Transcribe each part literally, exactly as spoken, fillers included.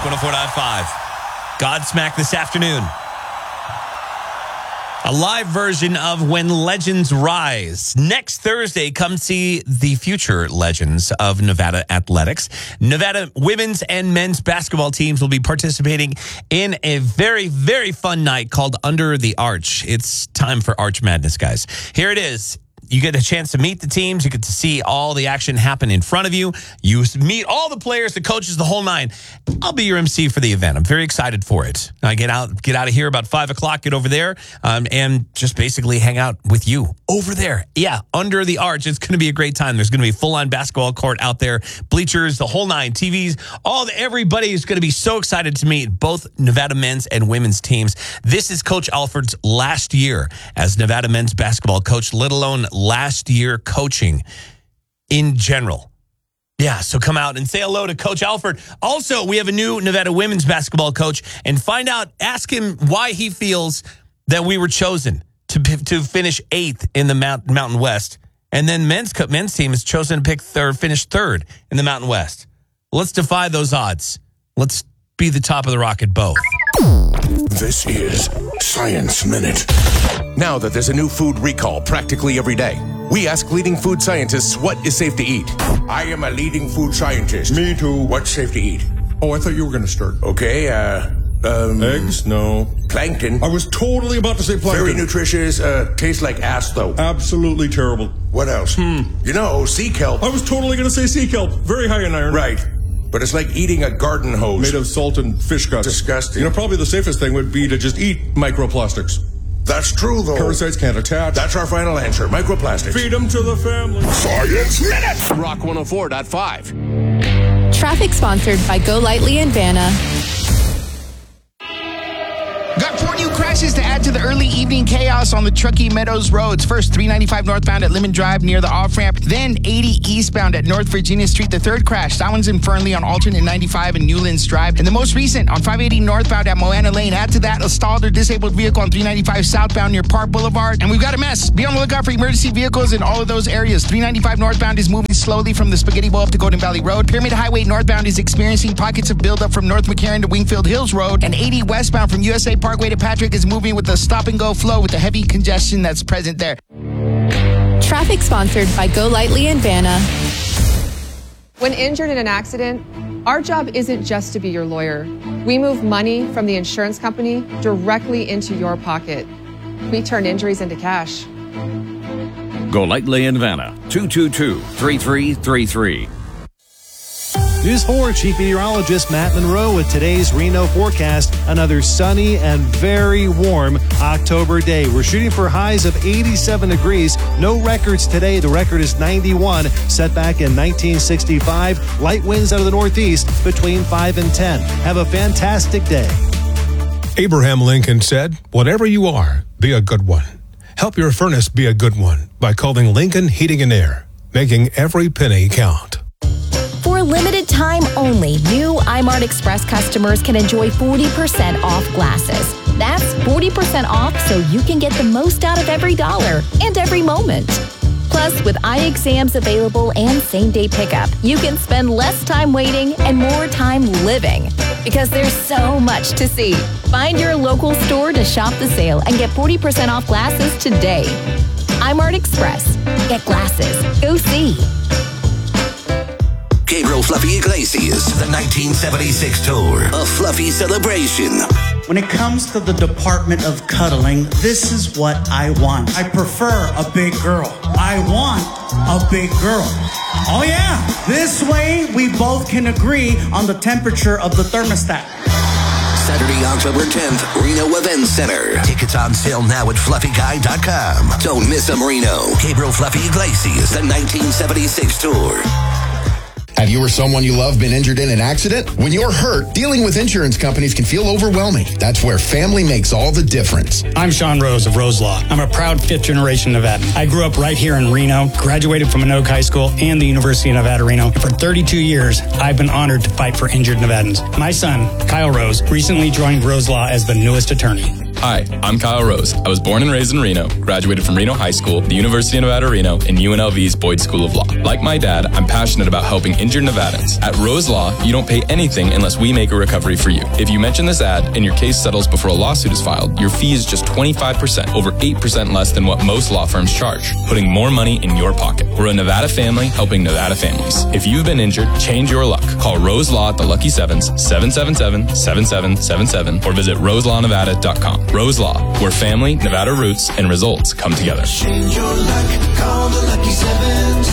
one oh four point five. Godsmack this afternoon. A live version of When Legends Rise. Next Thursday, come see the future legends of Nevada athletics. Nevada women's and men's basketball teams will be participating in a very, very fun night called Under the Arch. It's time for Arch Madness, guys. Here it is. You get a chance to meet the teams. You get to see all the action happen in front of you. You meet all the players, the coaches, the whole nine. I'll be your M C for the event. I'm very excited for it. I get out get out of here about five o'clock, get over there, um, and just basically hang out with you over there. Yeah, Under the Arch. It's going to be a great time. There's going to be a full-on basketball court out there, bleachers, the whole nine, T Vs. All the, everybody is going to be so excited to meet both Nevada men's and women's teams. This is Coach Alford's last year as Nevada men's basketball coach, let alone last year coaching in general. Yeah, so come out and say hello to Coach Alford. Also, we have a new Nevada women's basketball coach, and find out, ask him why he feels that we were chosen to to finish eighth in the Mount, Mountain West, and then men's men's team is chosen to pick third, finish third in the Mountain West. Let's defy those odds. Let's be the top of the rocket both. This is Science Minute. Now that there's a new food recall practically every day, we ask leading food scientists what is safe to eat. I am a leading food scientist. Me too. What's safe to eat? Oh, I thought you were going to start. Okay, uh... Um, Eggs? No. Plankton. I was totally about to say plankton. Very nutritious, uh, tastes like ass, though. Absolutely terrible. What else? Hmm. You know, sea kelp. I was totally going to say sea kelp. Very high in iron. Right. But it's like eating a garden hose. Made of salt and fish guts. Disgusting. You know, probably the safest thing would be to just eat microplastics. That's true, though. Parasites can't attach. That's our final answer. Microplastics. Feed them to the family. Science Minute! Rock one oh four point five. Traffic sponsored by Go Lightly and Vanna. Got four new crashes to add to the early evening chaos on the Truckee Meadows roads. First, three ninety-five northbound at Lemon Drive near the off-ramp. Then, eighty eastbound at North Virginia Street. The third crash, that one's in Fernley on alternate ninety-five and Newlands Drive. And the most recent on five eighty northbound at Moana Lane. Add to that, a stalled or disabled vehicle on three ninety-five southbound near Park Boulevard. And we've got a mess. Be on the lookout for emergency vehicles in all of those areas. three ninety-five northbound is moving slowly from the Spaghetti Bowl up to Golden Valley Road. Pyramid Highway northbound is experiencing pockets of buildup from North McCarran to Wingfield Hills Road. And eighty westbound from U S A Parkway to Patrick is moving with a stop-and-go flow with the heavy congestion that's present there. Traffic sponsored by Go Lightly and Vanna. When injured in an accident, our job isn't just to be your lawyer. We move money from the insurance company directly into your pocket. We turn injuries into cash. Go Lightly and Vanna, two two two, three three three three. News four Chief Meteorologist Matt Monroe with today's Reno forecast. Another sunny and very warm October day. We're shooting for highs of eighty-seven degrees. No records today. The record is ninety-one, set back in nineteen sixty-five. Light winds out of the northeast between five and ten. Have a fantastic day. Abraham Lincoln said, "Whatever you are, be a good one. Help your furnace be a good one by calling Lincoln Heating and Air, making every penny count." For a limited time only, new iMart Express customers can enjoy forty percent off glasses. That's forty percent off so you can get the most out of every dollar and every moment. Plus, with eye exams available and same-day pickup, you can spend less time waiting and more time living. Because there's so much to see. Find your local store to shop the sale and get forty percent off glasses today. iMart Express. Get glasses. Go see. Gabriel Fluffy Iglesias, the nineteen seventy-six tour, a fluffy celebration. When it comes to the department of cuddling, this is what I want. I prefer a big girl. I want a big girl. Oh yeah, this way we both can agree on the temperature of the thermostat. Saturday, October tenth, Reno Event Center. Tickets on sale now at fluffy guy dot com. Don't miss them, Reno. Gabriel Fluffy Iglesias, the nineteen seventy-six tour. Have you or someone you love been injured in an accident? When you're hurt, dealing with insurance companies can feel overwhelming. That's where family makes all the difference. I'm Sean Rose of Rose Law. I'm a proud fifth-generation Nevadan. I grew up right here in Reno, graduated from Anoke High School and the University of Nevada, Reno. For thirty-two years, I've been honored to fight for injured Nevadans. My son, Kyle Rose, recently joined Rose Law as the newest attorney. Hi, I'm Kyle Rose. I was born and raised in Reno, graduated from Reno High School, the University of Nevada, Reno, and U N L V's Boyd School of Law. Like my dad, I'm passionate about helping injured Nevadans. At Rose Law, you don't pay anything unless we make a recovery for you. If you mention this ad and your case settles before a lawsuit is filed, your fee is just twenty-five percent, over eight percent less than what most law firms charge, putting more money in your pocket. We're a Nevada family helping Nevada families. If you've been injured, change your luck. Call Rose Law at the Lucky Sevens, seven seven seven, seven seven seven seven, or visit rose law nevada dot com. Rose Law, where family, Nevada roots, and results come together. Change your luck, call the Lucky Sevens.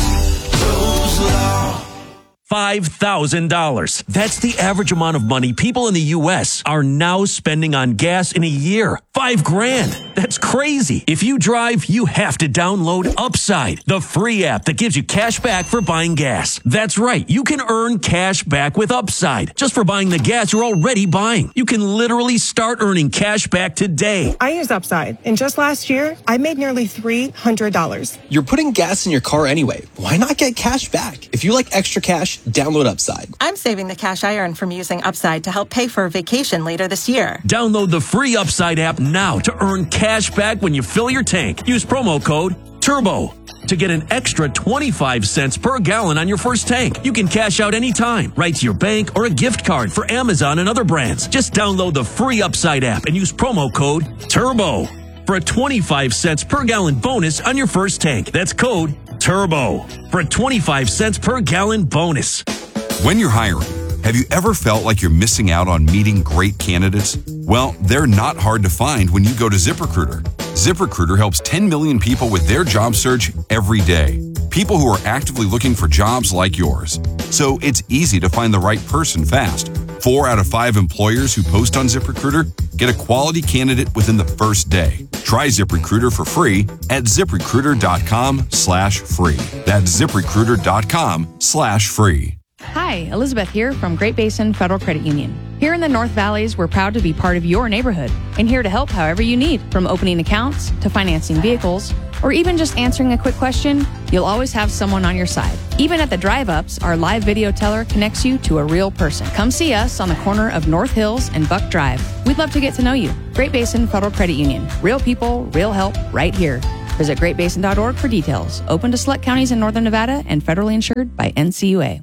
Rose Law. five thousand dollars. That's the average amount of money people in the U S are now spending on gas in a year. Five grand. That's crazy. If you drive, you have to download Upside, the free app that gives you cash back for buying gas. That's right. You can earn cash back with Upside just for buying the gas you're already buying. You can literally start earning cash back today. I use Upside, and just last year, I made nearly three hundred dollars. You're putting gas in your car anyway. Why not get cash back? If you like extra cash, download Upside. I'm saving the cash I earn from using Upside to help pay for a vacation later this year. Download the free Upside app now to earn cash back when you fill your tank. Use promo code TURBO to get an extra twenty-five cents per gallon on your first tank. You can cash out anytime, right to your bank or a gift card for Amazon and other brands. Just download the free Upside app and use promo code TURBO for a twenty-five cents per gallon bonus on your first tank. That's code TURBO for a twenty-five cents per gallon bonus. When you're hiring, have you ever felt like you're missing out on meeting great candidates? Well, they're not hard to find when you go to ZipRecruiter. ZipRecruiter helps ten million people with their job search every day. People who are actively looking for jobs like yours. So it's easy to find the right person fast. Four out of five employers who post on ZipRecruiter get a quality candidate within the first day. Try ZipRecruiter for free at ZipRecruiter.com slash free. That's ZipRecruiter.com slash free. Hi, Elizabeth here from Great Basin Federal Credit Union. Here in the North Valleys, we're proud to be part of your neighborhood and here to help however you need, from opening accounts to financing vehicles, or even just answering a quick question. You'll always have someone on your side. Even at the drive-ups, our live video teller connects you to a real person. Come see us on the corner of North Hills and Buck Drive. We'd love to get to know you. Great Basin Federal Credit Union. Real people, real help, right here. Visit great basin dot org for details. Open to select counties in Northern Nevada and federally insured by N C U A.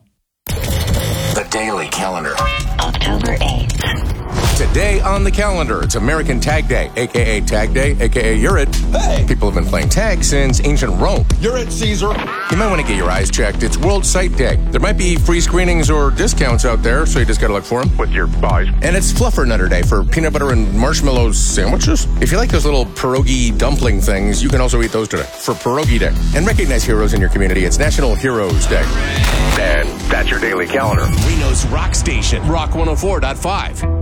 The Daily Calendar. October eighth. Today on the calendar, it's American Tag Day, a k a. Tag Day, a k a. You're it. Hey! People have been playing tag since ancient Rome. You're it, Caesar. You might want to get your eyes checked. It's World Sight Day. There might be free screenings or discounts out there, so you just gotta look for them. With your eyes. And it's Fluffer Nutter Day for peanut butter and marshmallow sandwiches. If you like those little pierogi dumpling things, you can also eat those today for Pierogi Day. And recognize heroes in your community. It's National Heroes Day. And that's your Daily Calendar. Reno's Rock Station, Rock one oh four point five.